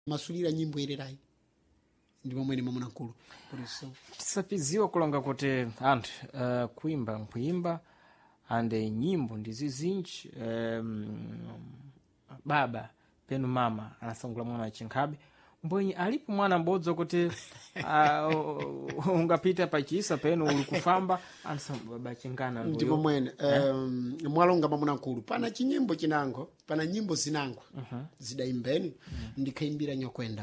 masulira nyimbo ilerai ndipo mwene mamuna nkulu kuliso tisapiziwa kulonga kuti anthu kuimba ande nyimbo ndizizinji baba penu mama anasangula mwana achinkhabe mbwenye alipo mwana m'bodzi kuti ungapita pachisa penu uli kufamba anasangula baba chingana ndipo mwene mwalonga mamuna nkulu pana chinyimbo chinango pana nyimbo zinango zidaimbeni ndikaimbira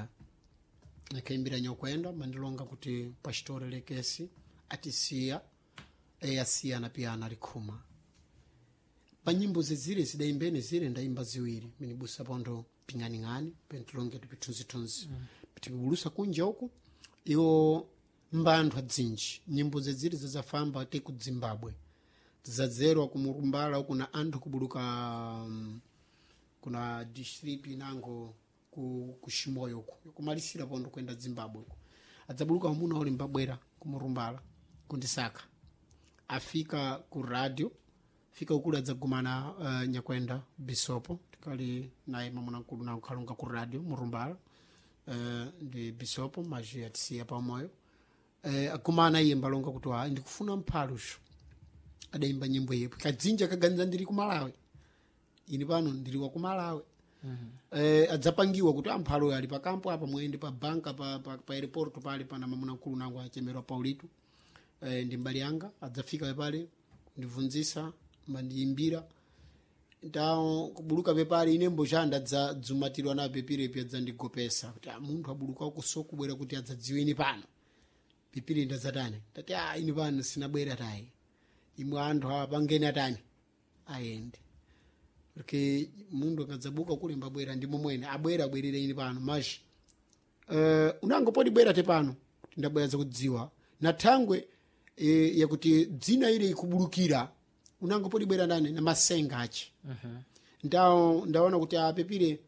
nyokwenda mandilonga kuti pastor Lekesi atisiya asiya na piano alikhuma pa nyimbo zizire zidaimbeni zire ndaimba ziwiri minibusa pondo ping'aning'ani pentilonge tipithunzithunzi tipibulusa kunja uku iwo mbanthu adzinji nyimbo zizire zizafamba te ku Zimbabwe zazerwa kumurumbala uku na anthu kubuluka kuna district inango ku Shimoyo uku kumalisira pondo kwenda Zimbabwe uku adzabuluka muna uli mbabwera kumurumbala kundisaka afika ku radio fika ukulu adzagumana nyakwenda bisopo tikali naye mamuna nkulu na ukhalunga ku radio murumbala ndi bisopo maji atisiya pamoyo akumana iye mbalonga kuti ndikufuna mphalusho adaimba nyimbo yepo kadzinja kaganza ndiri ku Malawi ini pano ndiri wa ku Malawi adzapangiwa kuti amphalo ali pa kampo apa mwende pa banka pa airport pale pana mamuna nkulu nangu achemerwa Paulito ndi mbali yanga adzafika pale ndivunzisa mandiimbira ndao kubuluka pepali ine mboshanda dzumatirwa na pepire pya dzandigopesa kuti munthu abuluka kusoku bwera kuti adzadziweni pano pepire ndadzatani tati ini pano sinabwera tayi imwe anthu apangeni atani ayende porque munthu akadzabuka kulemba bwera ndimo mwene abwerere ini pano mashi unangopodi bwera te pano kuti ndabwera zakudziwa na thangwe yakuti dzina ile ikubulukira unangopodi bwera ndani na masenga achi ndaona kuti apepire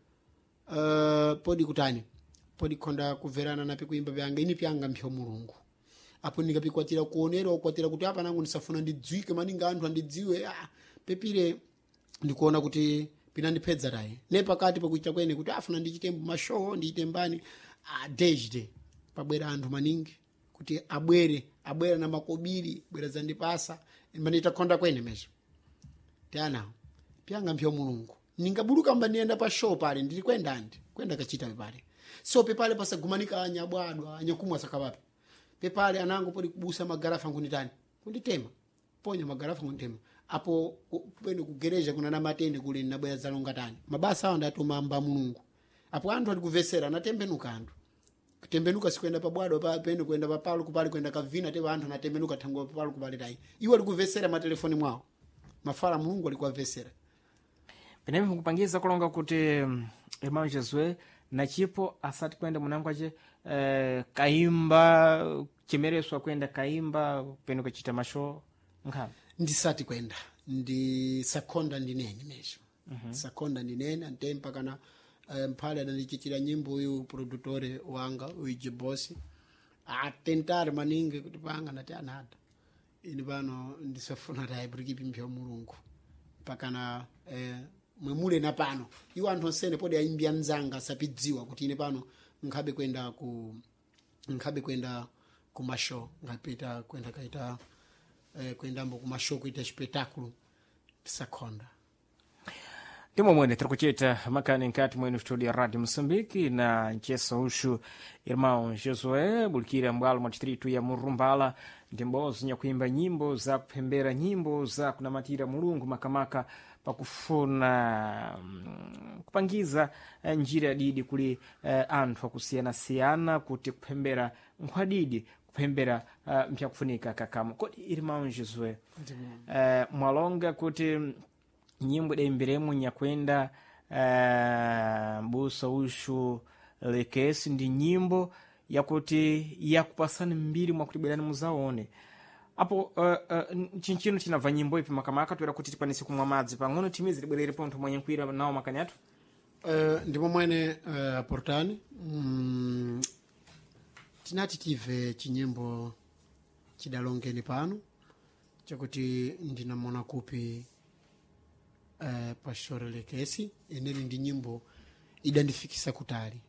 podi kutani podi konda kuverana na pikuimba byanga ini pyanga mpyo mulungu apo ndikapikwatira kuonera ukwatira kuti apa nangu ndisafuna ndidziwike maninga anthu andidziwe pepire ndikuona kuti pinandipedza tayi ne pakati pakuita kwene kuti afuna ndichite mashow ndiite mbani dejde pabwera anthu maningi kuti abwera na makobiri bwera zandipasa manita konda kwene meso tana pyanga mpyo mulungu ningabuluka mba nienda pa show pale ndili kwenda kachita pale so pepale pasagumanika anyabwadwa anyakumwa sakawapi pepale anango podi kubusa magarafa ngunitani kunditema ponya magarafa ngunditema apo pene kugereja kuna na matende kule nabaya zalonga tani mabasa awo ndatuma mba mulungu apo anthu ali kuvesera natembenuka anthu kutembenuka sikwenda pabwado pa pene kwenda papalo kupali kwenda kavina te anthu natembenuka thango papalo kupali dai iwo ali kuvesera matelefoni mwawo mafala mulungu ali kuvesera pene mukupangiza kulonga kuti Irmão Josué na chipo asati kwenda munango ache kaimba chimereswa kwenda kaimba pene kuchita mashow nkha ndisati kwenda ndi sakonda ndinene mesho sakonda ndinene antempa kana mphale andichitira nyimbo uyu produtore wanga uyu boss atentare maningi kuti panga nati anada ini pano ndisafuna tayi brikipi mpyo mulungu pakana mwemule na pano iwo anthu onsene podi aimbia nzanga sapidziwa kuti ine pano nkhabe kwenda ku mashow ngapita kwenda kaita kwendambo kumashow kuita spectaculo sakonda ndimo mwene tiri kuchita makani nkati mwene studio ya Radio Moçambique na ncheso ushu Irmão Josué bulikira mbwalo mwa distritu ya Murumbala ndimbozi nyakuimba nyimbo za kupembera nyimbo za kunamatira mulungu makamaka pakufuna kupangiza njira didi kuli anthu akusiyana kuti kupembera nkhwadidi kupembera mpya kufunika kakamo kodi Irmão Josué mwalonga kuti nyimbo daimbiremu nyakwenda mbusa ushu Lekesi ndi nyimbo yakuti yakupasani mbiri mwakutibwerani muzaone apo chinchino chinabva nyimbo ipi makamaka toera kuti tikwanise kumwa madzi pang'ono timizi libwerere pontho mwanyankwira nawo makani athu ndipo mwene portani tinati tive chinyimbo chidalongeni pano chakuti ndinamona kupi Pastor Lekesi eneli ndi nyimbo idandifikisa kutali